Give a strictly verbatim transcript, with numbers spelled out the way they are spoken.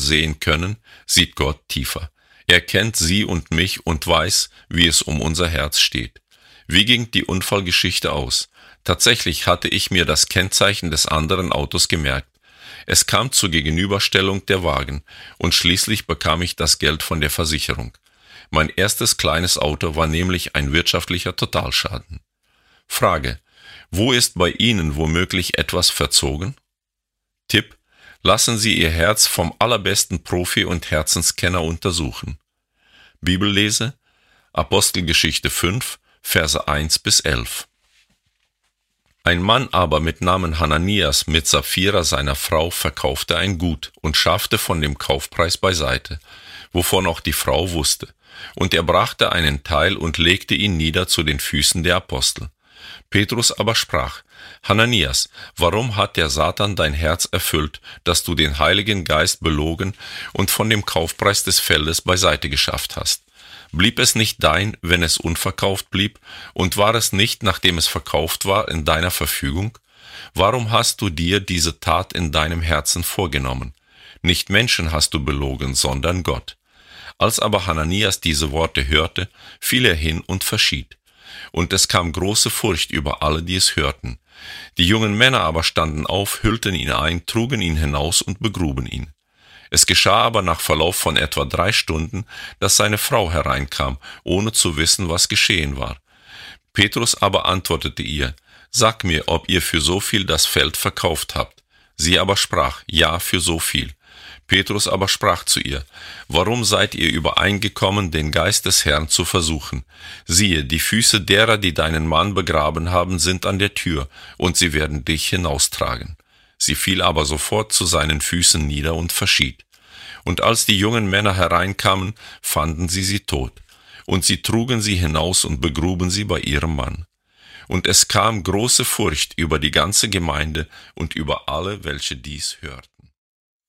sehen können, sieht Gott tiefer. Er kennt sie und mich und weiß, wie es um unser Herz steht. Wie ging die Unfallgeschichte aus? Tatsächlich hatte ich mir das Kennzeichen des anderen Autos gemerkt. Es kam zur Gegenüberstellung der Wagen und schließlich bekam ich das Geld von der Versicherung. Mein erstes kleines Auto war nämlich ein wirtschaftlicher Totalschaden. Frage: Wo ist bei Ihnen womöglich etwas verzogen? Tipp: Lassen Sie Ihr Herz vom allerbesten Profi und Herzenskenner untersuchen. Bibellese: Apostelgeschichte fünf, Verse eins bis elf. Ein Mann aber mit Namen Hananias mit Sapphira seiner Frau verkaufte ein Gut und schaffte von dem Kaufpreis beiseite, wovon auch die Frau wusste. Und er brachte einen Teil und legte ihn nieder zu den Füßen der Apostel. Petrus aber sprach: Hananias, warum hat der Satan dein Herz erfüllt, dass du den Heiligen Geist belogen und von dem Kaufpreis des Feldes beiseite geschafft hast? Blieb es nicht dein, wenn es unverkauft blieb, und war es nicht, nachdem es verkauft war, in deiner Verfügung? Warum hast du dir diese Tat in deinem Herzen vorgenommen? Nicht Menschen hast du belogen, sondern Gott. Als aber Hananias diese Worte hörte, fiel er hin und verschied. Und es kam große Furcht über alle, die es hörten. Die jungen Männer aber standen auf, hüllten ihn ein, trugen ihn hinaus und begruben ihn. Es geschah aber nach Verlauf von etwa drei Stunden, dass seine Frau hereinkam, ohne zu wissen, was geschehen war. Petrus aber antwortete ihr: Sag mir, ob ihr für so viel das Feld verkauft habt. Sie aber sprach: Ja, für so viel. Petrus aber sprach zu ihr: Warum seid ihr übereingekommen, den Geist des Herrn zu versuchen? Siehe, die Füße derer, die deinen Mann begraben haben, sind an der Tür, und sie werden dich hinaustragen. Sie fiel aber sofort zu seinen Füßen nieder und verschied. Und als die jungen Männer hereinkamen, fanden sie sie tot. Und sie trugen sie hinaus und begruben sie bei ihrem Mann. Und es kam große Furcht über die ganze Gemeinde und über alle, welche dies hörten.